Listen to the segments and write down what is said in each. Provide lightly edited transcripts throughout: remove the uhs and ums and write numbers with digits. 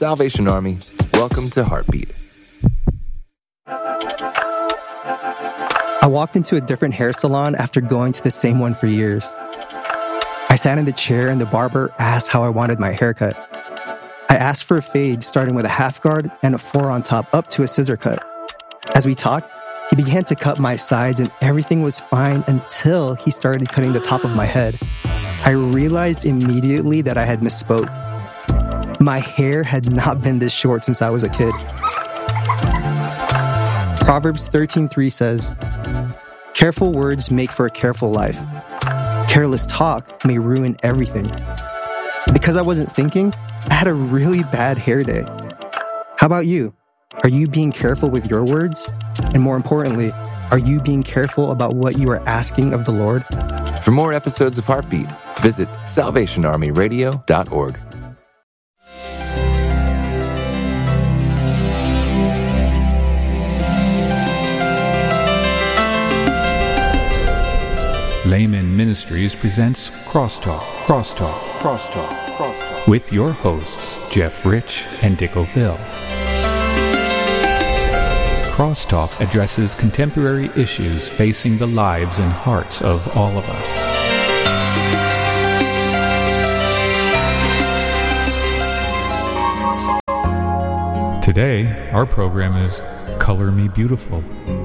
Salvation Army, welcome to Heartbeat. I walked into a different hair salon after going to the same one for years. I sat in the chair and the barber asked how I wanted my haircut. I asked for a fade starting with a half guard and a 4 on top up to a scissor cut. As we talked, he began to cut my sides and everything was fine until he started cutting the top of my head. I realized immediately that I had misspoke. My hair had not been this short since I was a kid. Proverbs 13:3 says, "Careful words make for a careful life. Careless talk may ruin everything." Because I wasn't thinking, I had a really bad hair day. How about you? Are you being careful with your words? And more importantly, are you being careful about what you are asking of the Lord? For more episodes of Heartbeat, visit salvationarmyradio.org. Layman Ministries presents Crosstalk with your hosts, Jeff Rich and Dick O'Phil. Crosstalk addresses contemporary issues facing the lives and hearts of all of us. Today, our program is Color Me Beautiful.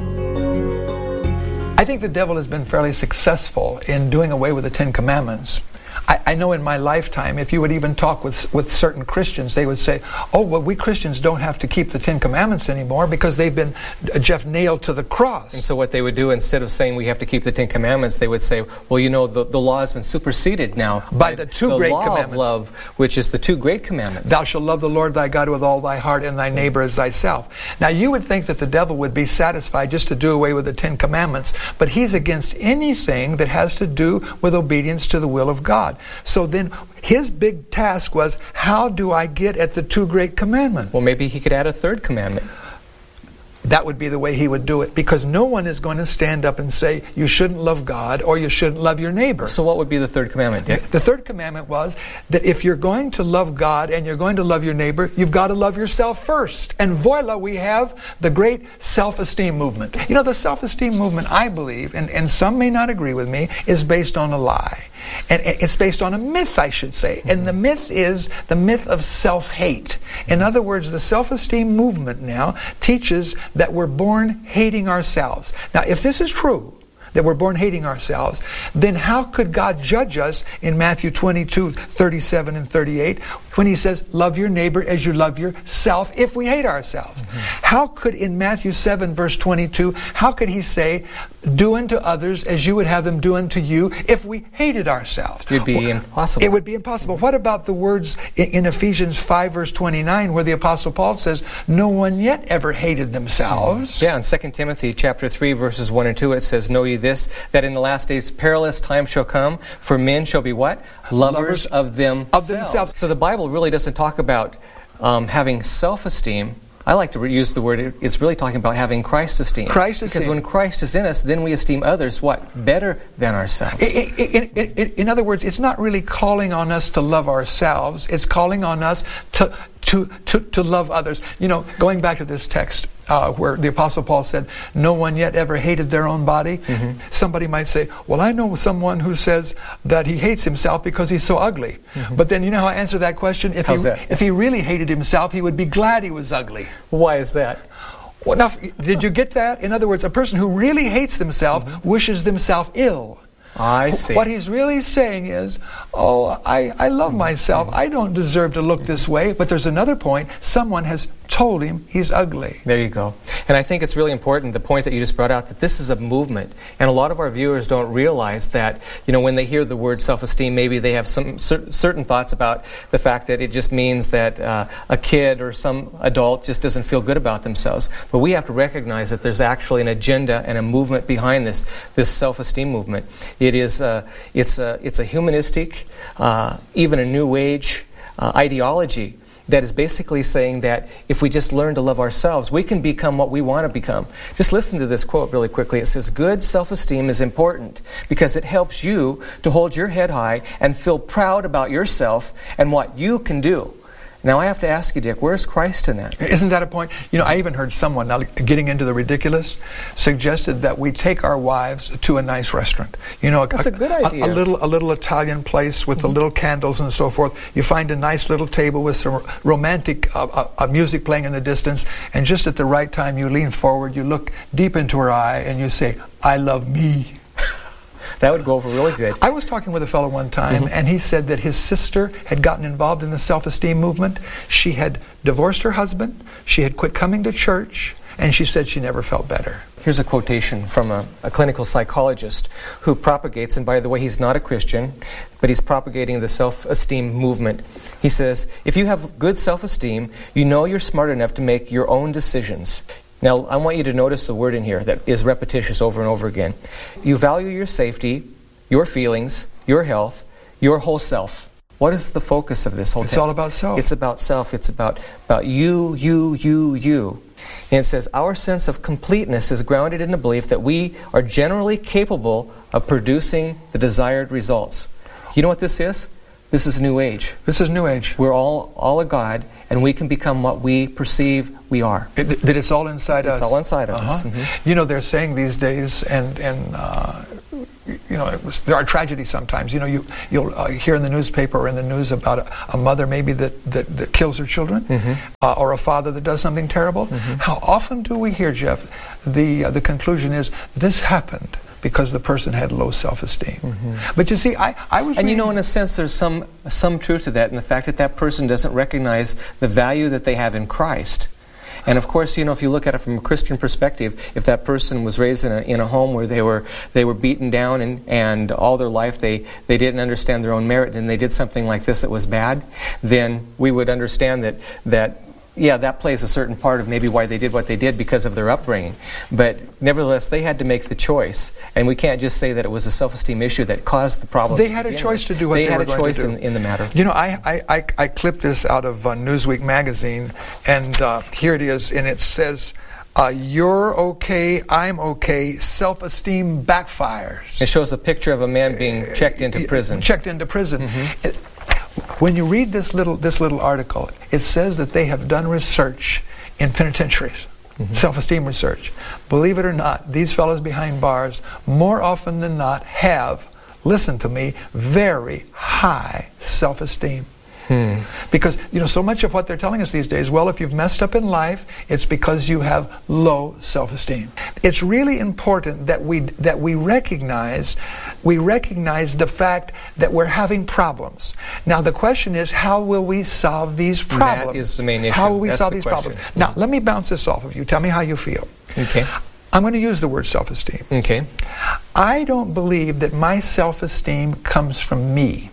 I think the devil has been fairly successful in doing away with the Ten Commandments. I know in my lifetime, if you would even talk with certain Christians, they would say, oh, well, we Christians don't have to keep the Ten Commandments anymore because they've been, Jeff, nailed to the cross. And so what they would do, instead of saying we have to keep the Ten Commandments, they would say, well, you know, the law has been superseded now by the two great commandments. The law of love, which is the two great commandments. Thou shalt love the Lord thy God with all thy heart and thy neighbor as thyself. Now, you would think that the devil would be satisfied just to do away with the Ten Commandments, but he's against anything that has to do with obedience to the will of God. So then his big task was, how do I get at the two great commandments? Well, maybe he could add a third commandment. That would be the way he would do it, because no one is going to stand up and say you shouldn't love God or you shouldn't love your neighbor. So what would be the third commandment, Dick? The third commandment was that if you're going to love God and you're going to love your neighbor, you've got to love yourself first. And voila, we have the great self-esteem movement. You know, the self-esteem movement, I believe, and some may not agree with me, is based on a lie. And it's based on a myth, I should say. And the myth is the myth of self-hate. In other words, the self-esteem movement now teaches that we're born hating ourselves. Now, if this is true, that we're born hating ourselves, then how could God judge us in Matthew 22:37 and 38 when he says, love your neighbor as you love yourself if we hate ourselves? How could in Matthew 7 verse 22, how could he say, do unto others as you would have them do unto you if we hated ourselves? It would be impossible. It would be impossible. What about the words in Ephesians 5 verse 29 where the Apostle Paul says, no one yet ever hated themselves? Yeah, in 2 Timothy chapter 3 verses 1 and 2 it says, know ye this, that in the last days perilous times shall come, for men shall be what? Lovers of themselves. So the Bible really doesn't talk about having self-esteem. I like to use the word, it's really talking about having Christ esteem. Because when Christ is in us, then we esteem others, what? Better than ourselves. In other words, it's not really calling on us to love ourselves. It's calling on us to love others. You know, going back to this text where the Apostle Paul said, no one yet ever hated their own body. Somebody might say, well, I know someone who says that he hates himself because he's so ugly. But then you know how I answer that question? If he really hated himself, he would be glad he was ugly. Why is that? Well, now, did you get that? In other words, a person who really hates themselves wishes themselves ill. I see. What he's really saying is, oh, I love myself. I don't deserve to look this way. But there's another point. Someone has told him he's ugly. There you go. And I think it's really important, the point that you just brought out, that this is a movement. And a lot of our viewers don't realize that, you know, when they hear the word self-esteem, maybe they have some certain thoughts about the fact that it just means that a kid or some adult just doesn't feel good about themselves. But we have to recognize that there's actually an agenda and a movement behind this self-esteem movement. It's a humanistic, even a New Age ideology that is basically saying that if we just learn to love ourselves, we can become what we want to become. Just listen to this quote really quickly. It says, good self-esteem is important because it helps you to hold your head high and feel proud about yourself and what you can do. Now I have to ask you, Dick, where's Christ in that? Isn't that a point? You know, I even heard someone, now getting into the ridiculous, suggested that we take our wives to a nice restaurant. You know, That's a good idea. A little Italian place with the little candles and so forth. You find a nice little table with some romantic music playing in the distance, and just at the right time you lean forward, you look deep into her eye, and you say, "I love me." That would go over really good. I was talking with a fellow one time, and he said that his sister had gotten involved in the self-esteem movement. She had divorced her husband, she had quit coming to church, and she said she never felt better. Here's a quotation from a clinical psychologist who propagates, and by the way, he's not a Christian, but he's propagating the self-esteem movement. He says, if you have good self-esteem, you know you're smart enough to make your own decisions. Now, I want you to notice the word in here that is repetitious over and over again. You value your safety, your feelings, your health, your whole self. What is the focus of this whole text? It's all about self. It's about self. It's about you. And it says, our sense of completeness is grounded in the belief that we are generally capable of producing the desired results. You know what this is? This is New Age. This is New Age. We're all a God, and we can become what we perceive we are. That it's all inside us. It's all inside of us. Mm-hmm. You know, they're saying these days, and you know, there are tragedies sometimes. You know, you'll hear in the newspaper or in the news about a mother maybe that kills her children, or a father that does something terrible. How often do we hear, Jeff, the conclusion is, this happened because the person had low self-esteem. But you see, I was... And you know, in a sense, there's some truth to that in the fact that that person doesn't recognize the value that they have in Christ. And of course, you know, if you look at it from a Christian perspective, if that person was raised in a home where they were beaten down and all their life they didn't understand their own merit, and they did something like this that was bad, then we would understand that plays a certain part of maybe why they did what they did because of their upbringing. But nevertheless, they had to make the choice. And we can't just say that it was a self-esteem issue that caused the problem. They had a choice to do what they were going to do. They had a choice in the matter. You know, I clipped this out of Newsweek magazine, and here it is, and it says, you're okay, I'm okay, self-esteem backfires. It shows a picture of a man being checked into prison. When you read this little article, it says that they have done research in penitentiaries, self-esteem research. Believe it or not, these fellows behind bars, more often than not, have, listen to me, very high self-esteem. Because, you know, so much of what they're telling us these days, well, if you've messed up in life, it's because you have low self-esteem. It's really important that we recognize the fact that we're having problems. Now, the question is, how will we solve these problems? That is the main issue. How will we That's solve the these question. problems? Now, let me bounce this off of you. Tell me how you feel. Okay. I'm going to use the word self-esteem. Okay. I don't believe that my self-esteem comes from me.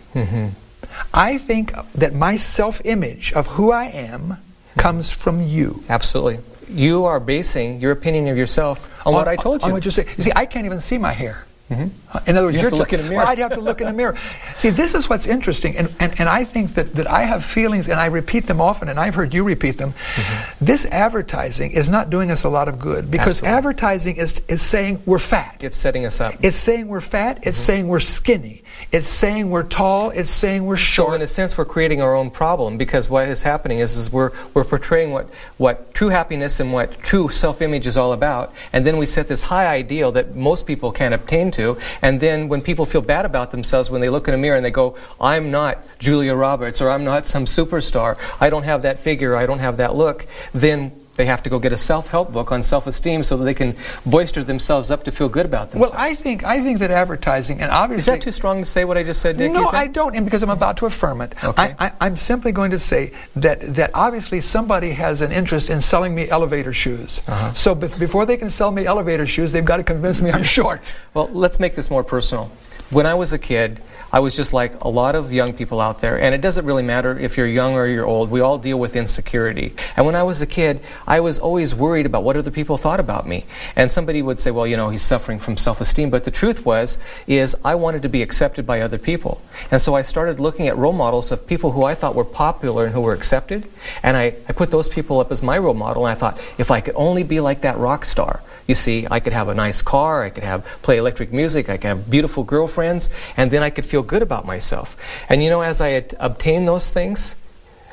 I think that my self-image of who I am comes from you. Absolutely. You are basing your opinion of yourself on what I told you. On what you say. You see, I can't even see my hair. In other words, you have to look in a mirror. Well, I'd have to look in a mirror. See, this is what's interesting, and I think that I have feelings, and I repeat them often, and I've heard you repeat them. This advertising is not doing us a lot of good, because advertising is saying we're fat. It's setting us up. It's saying we're fat. It's saying we're skinny. It's saying we're tall. It's saying we're short. So in a sense, we're creating our own problem, because what is happening is we're portraying what true happiness and what true self-image is all about, and then we set this high ideal that most people can't obtain to, and then when people feel bad about themselves when they look in a mirror and they go, I'm not Julia Roberts, or I'm not some superstar, I don't have that figure, I don't have that look, then they have to go get a self-help book on self-esteem so that they can boister themselves up to feel good about themselves. Well, I think that advertising, and obviously... Is that too strong to say what I just said, Dick? No, I don't, and because I'm about to affirm it. Okay. I'm simply going to say that obviously somebody has an interest in selling me elevator shoes. So before they can sell me elevator shoes, they've got to convince me I'm short. Well, let's make this more personal. When I was a kid, I was just like a lot of young people out there, and it doesn't really matter if you're young or you're old, we all deal with insecurity. And when I was a kid, I was always worried about what other people thought about me. And somebody would say, well, you know, he's suffering from self-esteem, but the truth is I wanted to be accepted by other people. And so I started looking at role models of people who I thought were popular and who were accepted, and I put those people up as my role model, and I thought, if I could only be like that rock star, you see, I could have a nice car, I could play electric music, I could have beautiful girlfriends, and then I could feel good about myself. And you know, as I obtained those things,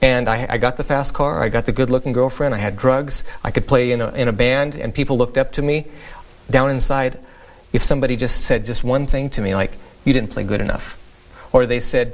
And I got the fast car, I got the good-looking girlfriend, I had drugs, I could play in a band, and people looked up to me. Down inside, if somebody just said just one thing to me, like, you didn't play good enough, or they said,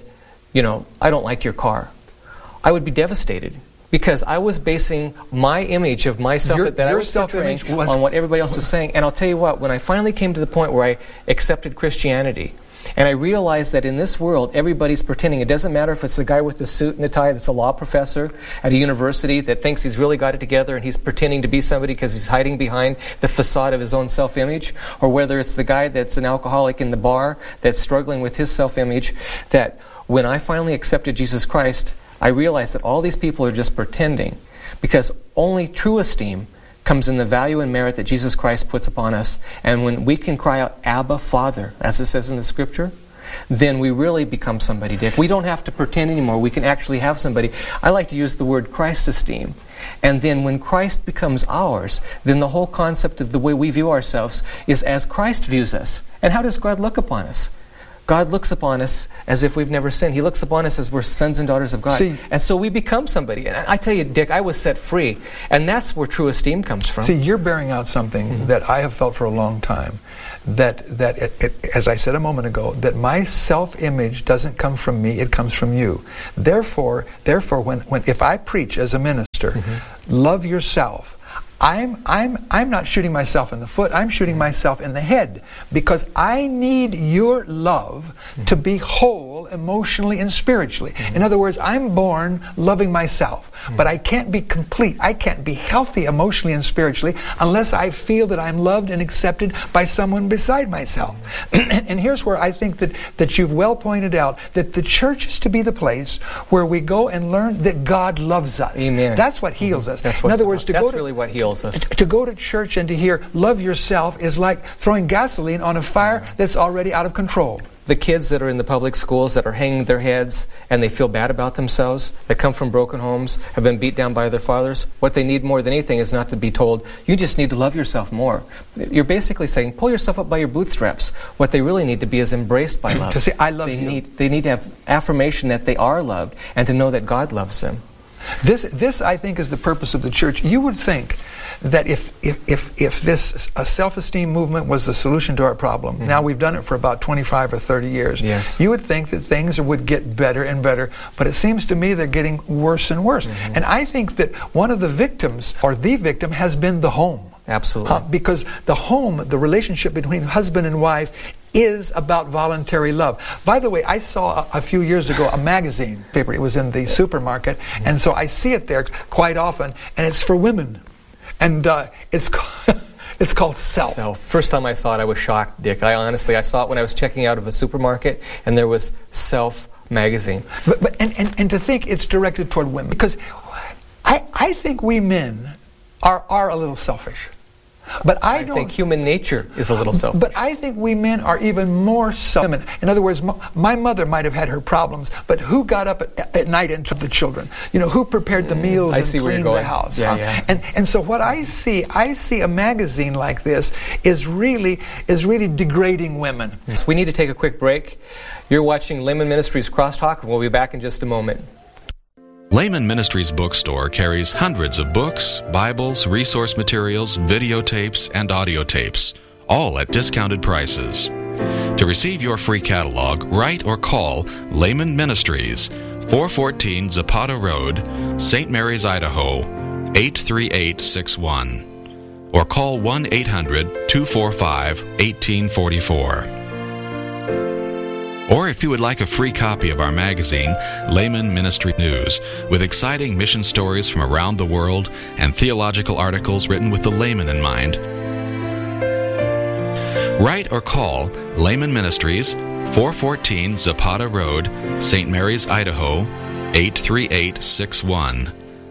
I don't like your car, I would be devastated. Because I was basing my image of myself that I was portraying on what everybody else was saying. And I'll tell you what, when I finally came to the point where I accepted Christianity, and I realized that in this world, everybody's pretending. It doesn't matter if it's the guy with the suit and the tie that's a law professor at a university that thinks he's really got it together and he's pretending to be somebody because he's hiding behind the facade of his own self-image, or whether it's the guy that's an alcoholic in the bar that's struggling with his self-image, that when I finally accepted Jesus Christ, I realized that all these people are just pretending, because only true esteem comes in the value and merit that Jesus Christ puts upon us. And when we can cry out, Abba, Father, as it says in the Scripture, then we really become somebody, Dick. We don't have to pretend anymore. We can actually have somebody. I like to use the word Christ esteem. And then when Christ becomes ours, then the whole concept of the way we view ourselves is as Christ views us. And how does God look upon us? God looks upon us as if we've never sinned. He looks upon us as we're sons and daughters of God. And so we become somebody. And I tell you, Dick, I was set free. And that's where true esteem comes from. See, you're bearing out something that I have felt for a long time. That as I said a moment ago, that my self-image doesn't come from me, it comes from you. Therefore, when if I preach as a minister, love yourself, I'm not shooting myself in the foot, I'm shooting myself in the head, because I need your love to be whole emotionally and spiritually. In other words, I'm born loving myself, but I can't be complete, I can't be healthy emotionally and spiritually unless I feel that I'm loved and accepted by someone beside myself. And here's where I think that you've well pointed out that the church is to be the place where we go and learn that God loves us. Amen. That's what heals us. That's in other words, that's really what heals us. To go to church and to hear love yourself is like throwing gasoline on a fire that's already out of control. The kids that are in the public schools that are hanging their heads and they feel bad about themselves, that come from broken homes, have been beat down by their fathers, what they need more than anything is not to be told, you just need to love yourself more. You're basically saying, pull yourself up by your bootstraps. What they really need to be is embraced by love. To say, I love you. They need to have affirmation that they are loved and to know that God loves them. This I think, is the purpose of the church. You would think that if this self-esteem movement was the solution to our problem, now we've done it for about 25 or 30 years, yes, you would think that things would get better and better, but it seems to me they're getting worse and worse. And I think that one of the victims, or the victim, has been the home. Absolutely. Because the home, the relationship between husband and wife, is about voluntary love. By the way, I saw a few years ago a magazine paper. It was in the supermarket, and so I see it there quite often, and it's for women. And it's called Self. First time I saw it, I was shocked, Dick. I saw it when I was checking out of a supermarket, and there was Self magazine. And to think it's directed toward women, because I think we men are a little selfish. But I think human nature is a little selfish. But I think we men are even more selfish. In other words, my mother might have had her problems, but who got up at night and took the children? Who prepared the meals and cleaned the house? Yeah. And so what I see a magazine like this is really degrading women. So we need to take a quick break. You're watching Layman Ministries Crosstalk, and we'll be back in just a moment. Layman Ministries Bookstore carries hundreds of books, Bibles, resource materials, videotapes, and audio tapes, all at discounted prices. To receive your free catalog, write or call Layman Ministries, 414 Zapata Road, St. Mary's, Idaho, 83861, or call 1-800-245-1844. Or if you would like a free copy of our magazine, Layman Ministry News, with exciting mission stories from around the world and theological articles written with the layman in mind, write or call Layman Ministries, 414 Zapata Road, St. Mary's, Idaho, 83861,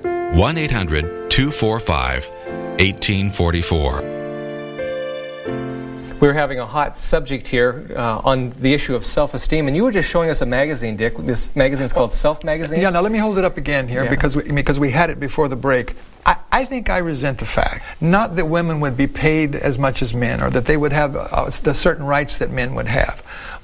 1-800-245-1844. We're having a hot subject here on the issue of self-esteem, and you were just showing us a magazine, Dick. This magazine is called Self Magazine. Yeah, now let me hold it up again here, because we had it before the break. I think I resent the fact, not that women would be paid as much as men, or that they would have the certain rights that men would have,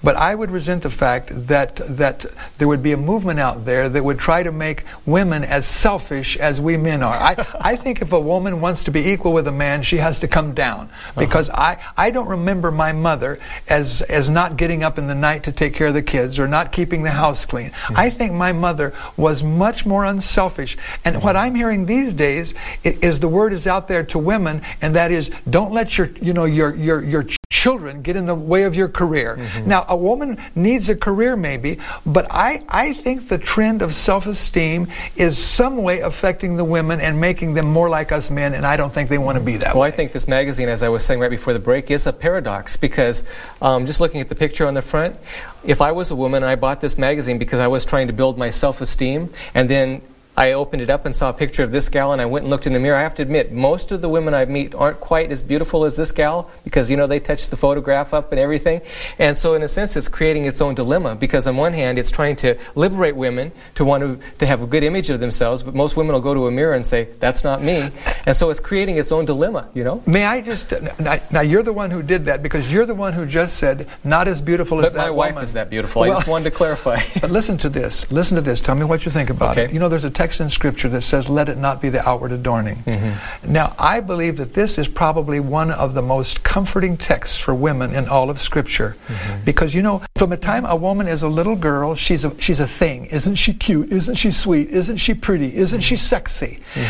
But I would resent the fact that there would be a movement out there that would try to make women as selfish as we men are. I think if a woman wants to be equal with a man, she has to come down. Because I don't remember my mother as not getting up in the night to take care of the kids or not keeping the house clean. I think my mother was much more unselfish. And what I'm hearing these days is the word is out there to women, and that is, don't let your children get in the way of your career. Now, a woman needs a career maybe, but I think the trend of self-esteem is some way affecting the women and making them more like us men, and I don't think they want to be that way. Well, I think this magazine, as I was saying right before the break, is a paradox, because just looking at the picture on the front, if I was a woman, I bought this magazine because I was trying to build my self-esteem, and then I opened it up and saw a picture of this gal, and I went and looked in the mirror. I have to admit, most of the women I meet aren't quite as beautiful as this gal, because, they touch the photograph up and everything. And so in a sense, it's creating its own dilemma, because on one hand, it's trying to liberate women to want to have a good image of themselves, but most women will go to a mirror and say, that's not me. And so it's creating its own dilemma, May I just... Now, you're the one who did that, because you're the one who just said, not as beautiful as that woman. But my wife is that beautiful. Well, I just wanted to clarify. But listen to this. Listen to this. Tell me what you think about it. There's a text in Scripture that says, let it not be the outward adorning. Now, I believe that this is probably one of the most comforting texts for women in all of Scripture. Because, from the time a woman is a little girl, she's a thing. Isn't she cute? Isn't she sweet? Isn't she pretty? Isn't she sexy?